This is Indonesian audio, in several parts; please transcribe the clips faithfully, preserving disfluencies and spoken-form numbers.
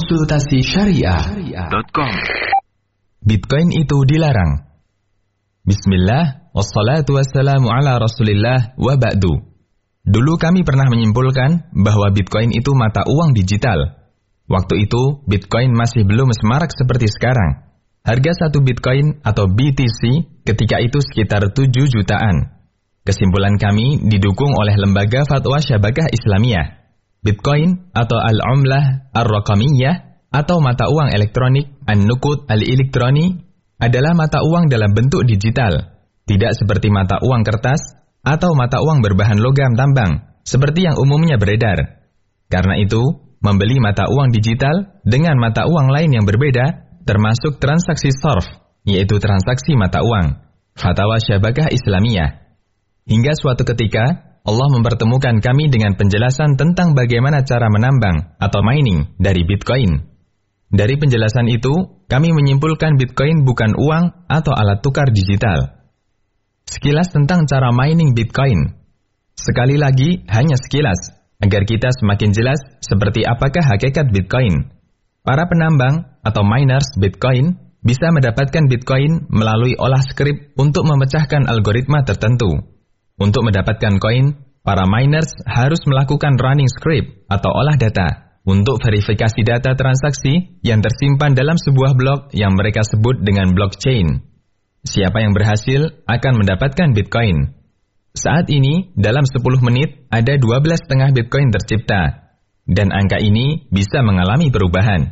Konsultasi Syariah dot com. Bitcoin itu dilarang. Bismillah, wassalatu wassalamu ala rasulillah wa ba'du. Dulu kami pernah menyimpulkan bahwa Bitcoin itu mata uang digital. Waktu itu, Bitcoin masih belum semarak seperti sekarang. Harga satu Bitcoin atau B T C ketika itu sekitar tujuh jutaan. Kesimpulan kami didukung oleh Lembaga Fatwa Syabakah Islamiyah. Bitcoin atau al-umlah ar-raqamiyah atau mata uang elektronik an-nuqud al-elektroni adalah mata uang dalam bentuk digital, tidak seperti mata uang kertas atau mata uang berbahan logam tambang seperti yang umumnya beredar. Karena itu, membeli mata uang digital dengan mata uang lain yang berbeda termasuk transaksi sarf, yaitu transaksi mata uang. Fatwa Syabakah Islamiyah. Hingga suatu ketika Allah mempertemukan kami dengan penjelasan tentang bagaimana cara menambang atau mining dari Bitcoin. Dari penjelasan itu, kami menyimpulkan Bitcoin bukan uang atau alat tukar digital. Sekilas tentang cara mining Bitcoin. Sekali lagi, hanya sekilas, agar kita semakin jelas seperti apakah hakikat Bitcoin. Para penambang atau miners Bitcoin bisa mendapatkan Bitcoin melalui olah skrip untuk memecahkan algoritma tertentu. Untuk mendapatkan koin, para miners harus melakukan running script atau olah data untuk verifikasi data transaksi yang tersimpan dalam sebuah blok yang mereka sebut dengan blockchain. Siapa yang berhasil akan mendapatkan Bitcoin. Saat ini, dalam sepuluh menit ada dua belas setengah Bitcoin tercipta, dan angka ini bisa mengalami perubahan.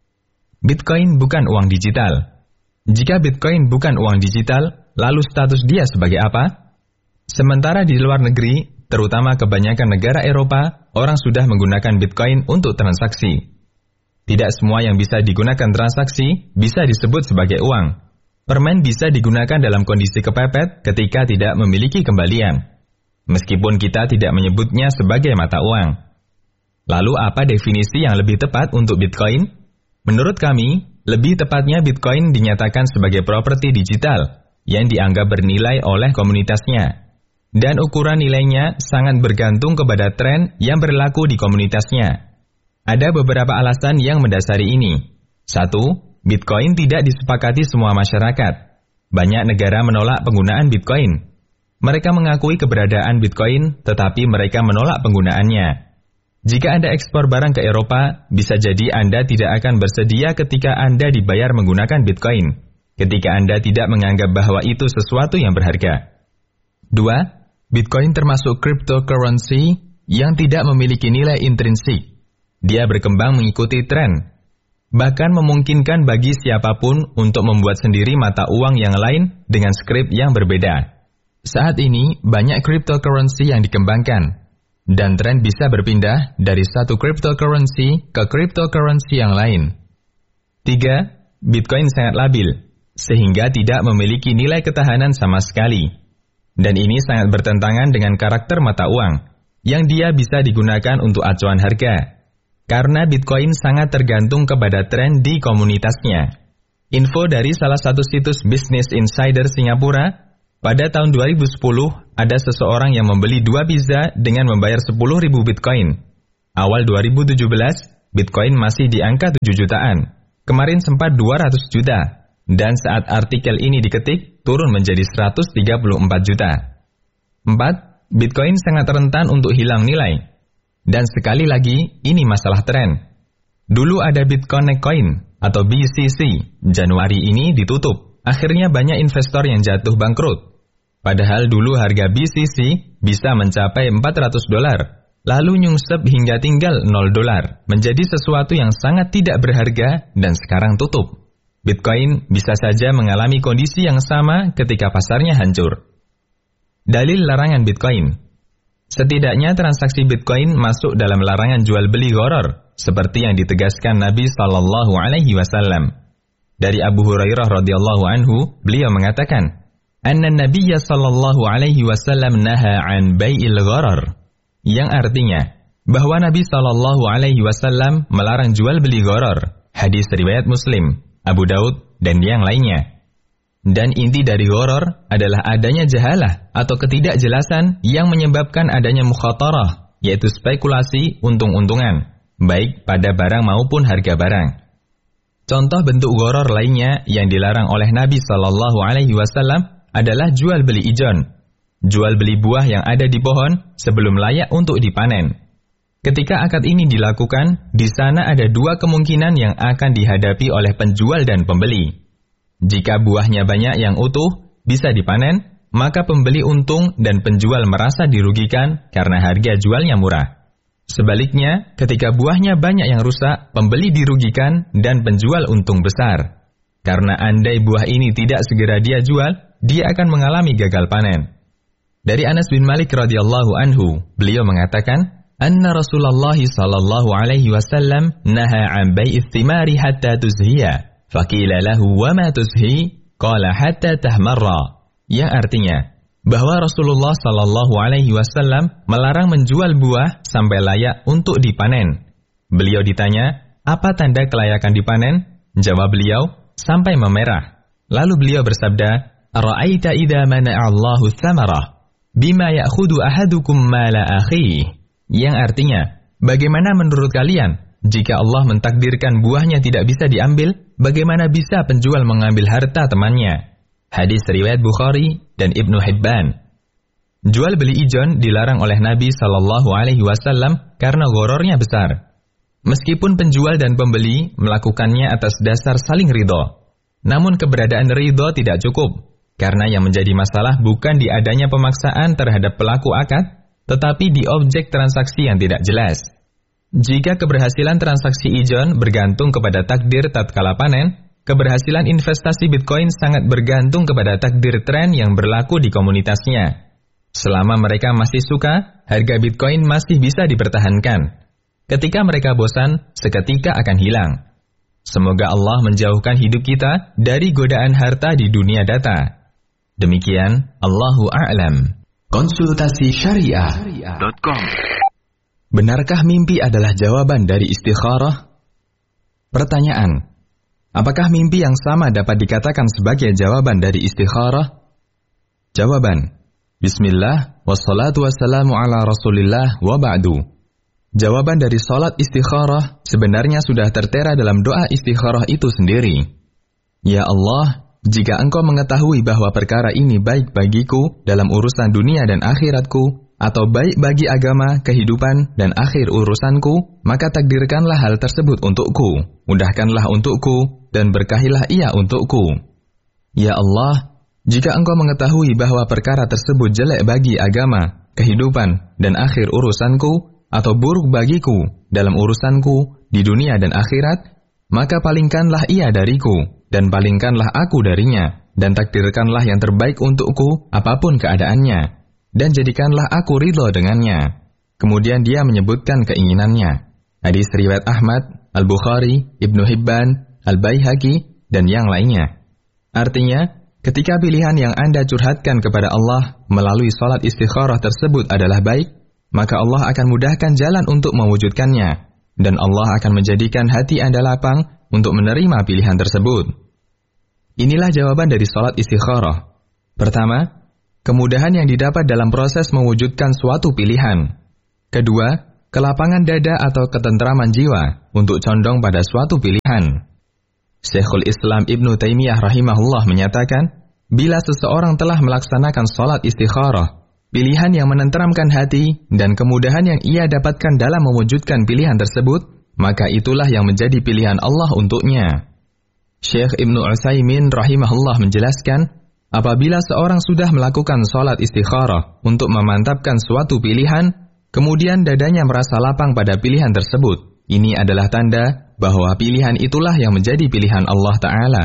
Bitcoin bukan uang digital. Jika Bitcoin bukan uang digital, lalu status dia sebagai apa? Sementara di luar negeri, terutama kebanyakan negara Eropa, orang sudah menggunakan Bitcoin untuk transaksi. Tidak semua yang bisa digunakan transaksi bisa disebut sebagai uang. Permen bisa digunakan dalam kondisi kepepet ketika tidak memiliki kembalian, meskipun kita tidak menyebutnya sebagai mata uang. Lalu apa definisi yang lebih tepat untuk Bitcoin? Menurut kami, lebih tepatnya Bitcoin dinyatakan sebagai properti digital yang dianggap bernilai oleh komunitasnya. Dan ukuran nilainya sangat bergantung kepada tren yang berlaku di komunitasnya. Ada beberapa alasan yang mendasari ini. Satu, Bitcoin tidak disepakati semua masyarakat. Banyak negara menolak penggunaan Bitcoin. Mereka mengakui keberadaan Bitcoin, tetapi mereka menolak penggunaannya. Jika Anda ekspor barang ke Eropa, bisa jadi Anda tidak akan bersedia ketika Anda dibayar menggunakan Bitcoin, ketika Anda tidak menganggap bahwa itu sesuatu yang berharga. Dua, Bitcoin termasuk cryptocurrency yang tidak memiliki nilai intrinsik. Dia berkembang mengikuti tren, bahkan memungkinkan bagi siapapun untuk membuat sendiri mata uang yang lain dengan skrip yang berbeda. Saat ini, banyak cryptocurrency yang dikembangkan, dan tren bisa berpindah dari satu cryptocurrency ke cryptocurrency yang lain. Tiga, Bitcoin sangat labil, sehingga tidak memiliki nilai ketahanan sama sekali. Dan ini sangat bertentangan dengan karakter mata uang, yang dia bisa digunakan untuk acuan harga. Karena Bitcoin sangat tergantung kepada tren di komunitasnya. Info dari salah satu situs Business Insider Singapura, pada tahun dua ribu sepuluh, ada seseorang yang membeli dua pizza dengan membayar sepuluh ribu Bitcoin. Awal dua ribu tujuh belas, Bitcoin masih di angka tujuh jutaan. Kemarin sempat dua ratus juta. Dan saat artikel ini diketik, turun menjadi seratus tiga puluh empat juta. Empat, Bitcoin sangat rentan untuk hilang nilai. Dan sekali lagi, ini masalah tren. Dulu ada Bitcoin Coin atau B C C, Januari ini ditutup. Akhirnya banyak investor yang jatuh bangkrut. Padahal dulu harga B C C bisa mencapai empat ratus dolar, lalu nyungsep hingga tinggal nol dolar, menjadi sesuatu yang sangat tidak berharga dan sekarang tutup. Bitcoin bisa saja mengalami kondisi yang sama ketika pasarnya hancur. Dalil larangan Bitcoin. Setidaknya transaksi Bitcoin masuk dalam larangan jual beli gharar, seperti yang ditegaskan Nabi Shallallahu Alaihi Wasallam. Dari Abu Hurairah radhiyallahu anhu, beliau mengatakan, "Anna Nabiyya Shallallahu Alaihi Wasallam naha an bai'il gharar," yang artinya bahwa Nabi Shallallahu Alaihi Wasallam melarang jual beli gharar. Hadis riwayat Muslim, Abu Daud, dan yang lainnya. Dan inti dari gharar adalah adanya jahalah atau ketidakjelasan yang menyebabkan adanya mukhatarah, yaitu spekulasi untung-untungan. baik pada barang maupun harga barang. Contoh bentuk gharar lainnya yang dilarang oleh Nabi Shallallahu Alaihi Wasallam adalah jual beli ijon, jual beli buah yang ada di pohon sebelum layak untuk dipanen. Ketika akad ini dilakukan, di sana ada dua kemungkinan yang akan dihadapi oleh penjual dan pembeli. Jika buahnya banyak yang utuh, bisa dipanen, maka pembeli untung dan penjual merasa dirugikan karena harga jualnya murah. Sebaliknya, ketika buahnya banyak yang rusak, pembeli dirugikan dan penjual untung besar. Karena andai buah ini tidak segera dia jual, dia akan mengalami gagal panen. Dari Anas bin Malik radhiyallahu anhu, beliau mengatakan, "Anna Rasulullah sallallahu alaihi wasallam naha 'an bai'its thimari hatta tuzhiya." Faqila lahu, "Wa ma tuzhi?" Qala hatta tahmarra. Yang artinya, bahwa Rasulullah Sallallahu Alaihi Wasallam melarang menjual buah sampai layak untuk dipanen. Beliau ditanya, apa tanda kelayakan dipanen? Jawab beliau, sampai memerah. Lalu beliau bersabda, Ara'aita idza mana'a Allahu tsamarah bima ya'khudhu ahadukum mala akhihi. Yang artinya, bagaimana menurut kalian jika Allah mentakdirkan buahnya tidak bisa diambil, bagaimana bisa penjual mengambil harta temannya? Hadis riwayat Bukhari dan Ibnu Hibban. Jual beli ijon dilarang oleh Nabi Shallallahu Alaihi Wasallam karena gharornya besar. Meskipun penjual dan pembeli melakukannya atas dasar saling ridho, namun keberadaan ridho tidak cukup, karena yang menjadi masalah bukan di adanya pemaksaan terhadap pelaku akad, tetapi di objek transaksi yang tidak jelas. Jika keberhasilan transaksi ijon bergantung kepada takdir tatkala panen, keberhasilan investasi Bitcoin sangat bergantung kepada takdir tren yang berlaku di komunitasnya. Selama mereka masih suka, harga Bitcoin masih bisa dipertahankan. Ketika mereka bosan, seketika akan hilang. Semoga Allah menjauhkan hidup kita dari godaan harta di dunia data. Demikian, Allahu a'lam. Konsultasi syariah dot com. Benarkah mimpi adalah jawaban dari istikharah? Pertanyaan, apakah mimpi yang sama dapat dikatakan sebagai jawaban dari istikharah? Jawaban, Bismillah, wassalatu wassalamu ala rasulillah wa ba'du. Jawaban dari salat istikharah sebenarnya sudah tertera dalam doa istikharah itu sendiri. Ya Allah, jika Engkau mengetahui bahwa perkara ini baik bagiku dalam urusan dunia dan akhiratku, atau baik bagi agama, kehidupan, dan akhir urusanku, maka takdirkanlah hal tersebut untukku, mudahkanlah untukku, dan berkahilah ia untukku. Ya Allah, jika Engkau mengetahui bahwa perkara tersebut jelek bagi agama, kehidupan, dan akhir urusanku, atau buruk bagiku dalam urusanku di dunia dan akhirat, maka palingkanlah ia dariku, dan palingkanlah aku darinya, dan takdirkanlah yang terbaik untukku apapun keadaannya, dan jadikanlah aku ridho dengannya. Kemudian dia menyebutkan keinginannya. Hadis riwayat Ahmad, Al-Bukhari, Ibnu Hibban, Al-Baihaqi, dan yang lainnya. Artinya, ketika pilihan yang Anda curhatkan kepada Allah melalui salat istikharah tersebut adalah baik, maka Allah akan mudahkan jalan untuk mewujudkannya, dan Allah akan menjadikan hati Anda lapang untuk menerima pilihan tersebut. Inilah jawaban dari salat istikharah. Pertama, kemudahan yang didapat dalam proses mewujudkan suatu pilihan. Kedua, kelapangan dada atau ketentraman jiwa untuk condong pada suatu pilihan. Syekhul Islam Ibnu Taimiyah rahimahullah menyatakan, bila seseorang telah melaksanakan salat istikharah, pilihan yang menenteramkan hati dan kemudahan yang ia dapatkan dalam mewujudkan pilihan tersebut, maka itulah yang menjadi pilihan Allah untuknya. Syekh Ibnu Utsaimin rahimahullah menjelaskan, apabila seorang sudah melakukan salat istikharah untuk memantapkan suatu pilihan, kemudian dadanya merasa lapang pada pilihan tersebut, ini adalah tanda bahwa pilihan itulah yang menjadi pilihan Allah Ta'ala.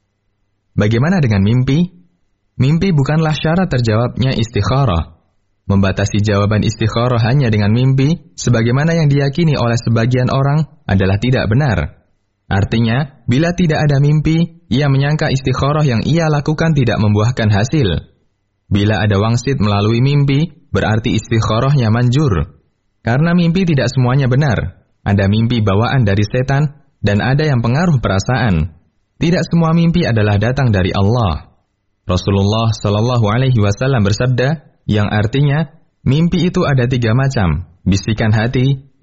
Bagaimana dengan mimpi? Mimpi bukanlah syarat terjawabnya istikharah. Membatasi jawaban istikharah hanya dengan mimpi, sebagaimana yang diyakini oleh sebagian orang, adalah tidak benar. Artinya, bila tidak ada mimpi, ia menyangka istikharah yang ia lakukan tidak membuahkan hasil. Bila ada wangsit melalui mimpi, berarti istikharahnya manjur. Karena mimpi tidak semuanya benar. Ada mimpi bawaan dari setan, dan ada yang pengaruh perasaan. Tidak semua mimpi adalah datang dari Allah. Rasulullah Shallallahu Alaihi Wasallam bersabda, yang artinya, mimpi itu ada tiga macam, bisikan hati,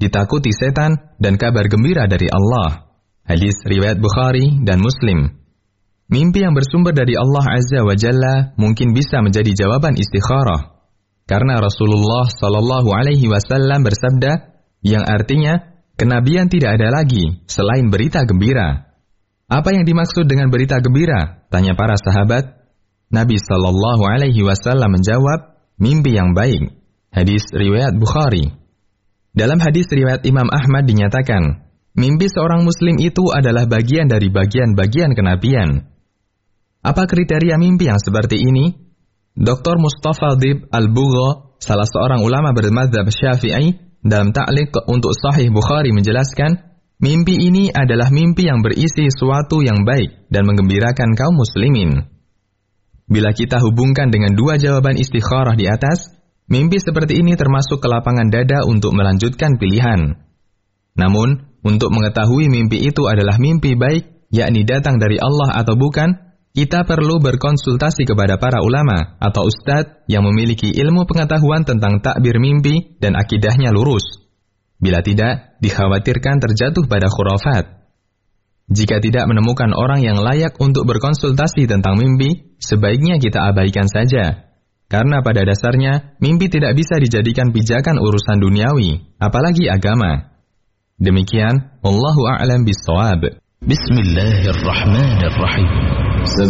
ditakuti setan, dan kabar gembira dari Allah. Hadis riwayat Bukhari dan Muslim. Mimpi yang bersumber dari Allah Azza wa Jalla mungkin bisa menjadi jawaban istikharah. Karena Rasulullah Shallallahu Alaihi Wasallam bersabda, yang artinya, kenabian tidak ada lagi selain berita gembira. Apa yang dimaksud dengan berita gembira? Tanya para sahabat. Nabi Shallallahu Alaihi Wasallam menjawab, mimpi yang baik. Hadis riwayat Bukhari. Dalam hadis riwayat Imam Ahmad dinyatakan, mimpi seorang muslim itu adalah bagian dari bagian-bagian kenabian. Apa kriteria mimpi yang seperti ini? Doktor Mustafa Dib Al-Bugha, salah seorang ulama bermadzhab Syafi'i, dalam ta'liq untuk Sahih Bukhari menjelaskan, mimpi ini adalah mimpi yang berisi sesuatu yang baik dan menggembirakan kaum muslimin. Bila kita hubungkan dengan dua jawaban istikharah di atas, mimpi seperti ini termasuk ke lapangan dada untuk melanjutkan pilihan. Namun, untuk mengetahui mimpi itu adalah mimpi baik, yakni datang dari Allah atau bukan, kita perlu berkonsultasi kepada para ulama atau ustadz yang memiliki ilmu pengetahuan tentang takbir mimpi dan akidahnya lurus. Bila tidak, dikhawatirkan terjatuh pada khurafat. Jika tidak menemukan orang yang layak untuk berkonsultasi tentang mimpi, sebaiknya kita abaikan saja. Karena pada dasarnya, mimpi tidak bisa dijadikan pijakan urusan duniawi, apalagi agama. Demikian, Wallahu a'lam bishawab. Bismillahirrahmanirrahim.